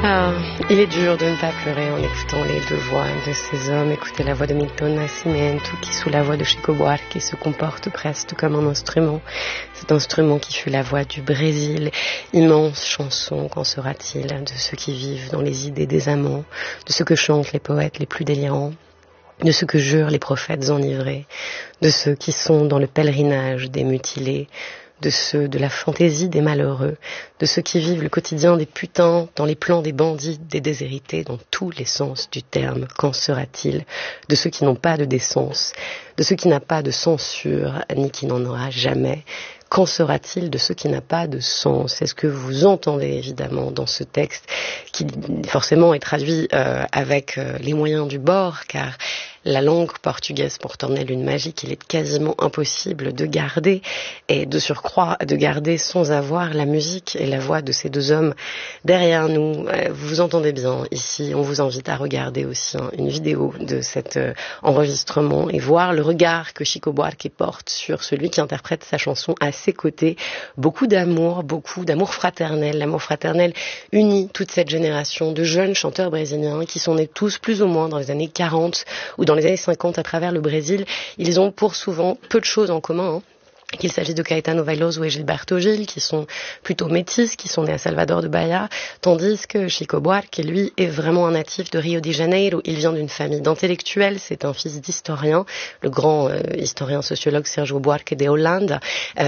Ah, il est dur de ne pas pleurer en écoutant les deux voix de ces hommes. Écoutez la voix de Milton Nascimento qui, sous la voix de Chico Buarque, se comporte presque comme un instrument. Cet instrument qui fut la voix du Brésil. Immense chanson, qu'en sera-t-il de ceux qui vivent dans les idées des amants, de ceux que chantent les poètes les plus délirants, de ceux que jurent les prophètes enivrés, de ceux qui sont dans le pèlerinage des mutilés, de ceux de la fantaisie des malheureux, de ceux qui vivent le quotidien des putains, dans les plans des bandits, des déshérités, dans tous les sens du terme. Qu'en sera-t-il de ceux qui n'ont pas de décence, de ceux qui n'ont pas de censure, ni qui n'en aura jamais? Qu'en sera-t-il de ce qui n'a pas de sens? Est-ce que vous entendez évidemment dans ce texte qui forcément est traduit avec les moyens du bord, car la langue portugaise porte en elle une magie qu'il est quasiment impossible de garder, et de surcroît de garder sans avoir la musique et la voix de ces deux hommes derrière nous. Vous entendez bien ici, on vous invite à regarder aussi une vidéo de cet enregistrement et voir le regard que Chico Buarque porte sur celui qui interprète sa chanson à ses côtés. Beaucoup d'amour fraternel. L'amour fraternel unit toute cette génération de jeunes chanteurs brésiliens qui sont nés tous plus ou moins dans les années 40 ou dans les années 50 à travers le Brésil. Ils ont pour souvent peu de choses en commun, qu'il s'agisse de Caetano Veloso et Gilberto Gil, qui sont plutôt métis, qui sont nés à Salvador de Bahia, tandis que Chico Buarque, lui, est vraiment un natif de Rio de Janeiro. Il vient d'une famille d'intellectuels, c'est un fils d'historien, le grand historien sociologue Sergio Buarque de Holanda.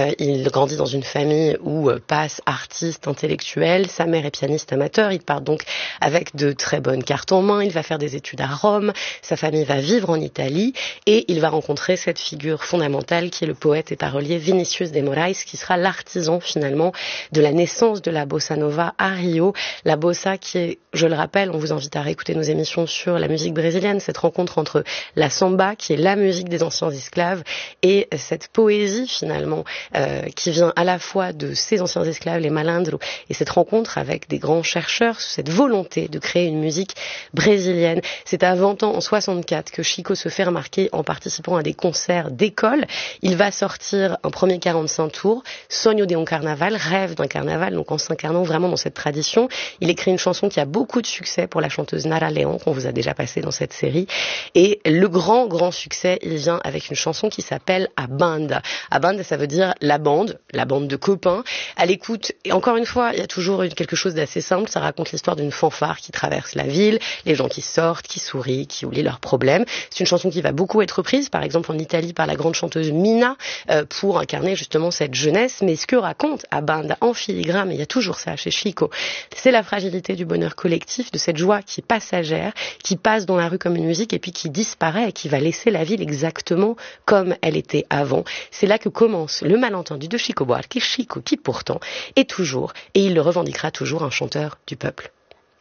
Il grandit dans une famille où passe artiste intellectuel, sa mère est pianiste amateur, il part donc avec de très bonnes cartes en main, il va faire des études à Rome, sa famille va vivre en Italie, et il va rencontrer cette figure fondamentale qui est le poète et parolier Vinicius de Moraes, qui sera l'artisan finalement de la naissance de la bossa nova à Rio. La bossa qui est, je le rappelle, on vous invite à réécouter nos émissions sur la musique brésilienne, cette rencontre entre la samba, qui est la musique des anciens esclaves, et cette poésie finalement qui vient à la fois de ces anciens esclaves, les malandros, et cette rencontre avec des grands chercheurs, cette volonté de créer une musique brésilienne. C'est à 20 ans, en 64, que Chico se fait remarquer en participant à des concerts d'école. Il va sortir un premier 45 tours, Sonho de un Carnaval, rêve d'un carnaval, donc en s'incarnant vraiment dans cette tradition. Il écrit une chanson qui a beaucoup de succès pour la chanteuse Nara Leão, qu'on vous a déjà passé dans cette série. Et le grand succès, il vient avec une chanson qui s'appelle A Banda. A Banda, ça veut dire la bande de copains. À l'écoute, et encore une fois, il y a toujours quelque chose d'assez simple. Ça raconte l'histoire d'une fanfare qui traverse la ville, les gens qui sortent, qui sourient, qui oublient leurs problèmes. C'est une chanson qui va beaucoup être reprise, par exemple en Italie, par la grande chanteuse Mina, pour incarner justement cette jeunesse. Mais ce que raconte A Banda en filigrane, et il y a toujours ça chez Chico, c'est la fragilité du bonheur collectif, de cette joie qui est passagère, qui passe dans la rue comme une musique et puis qui disparaît et qui va laisser la ville exactement comme elle était avant. C'est là que commence le malentendu de Chico Buarque, Chico qui pourtant est toujours, et il le revendiquera toujours, un chanteur du peuple.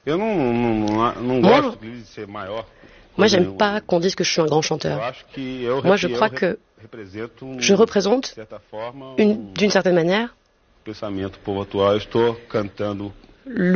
Moi, j'aime pas qu'on dise que je suis un grand chanteur. Moi, je crois que je représente, d'une certaine manière, le